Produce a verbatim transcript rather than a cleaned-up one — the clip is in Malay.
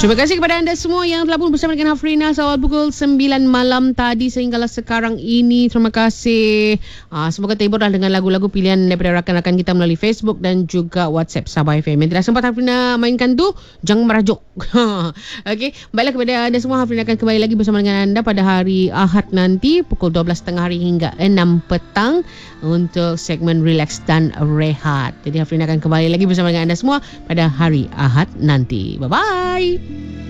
Terima kasih kepada anda semua yang telah pun bersama dengan Hafrina awal pukul sembilan malam tadi sehinggalah sekarang ini. Terima kasih. Uh, semoga terhiburlah dengan lagu-lagu pilihan daripada rakan-rakan kita melalui Facebook dan juga WhatsApp Sabah F M. Yang tidak sempat Hafrina mainkan tu, jangan merajuk. Okey, baiklah kepada anda semua, Hafrina akan kembali lagi bersama dengan anda pada hari Ahad nanti pukul dua belas tiga puluh hari hingga enam petang untuk segmen Relax dan Rehat. Jadi Hafrina akan kembali lagi bersama dengan anda semua pada hari Ahad nanti. Bye-bye.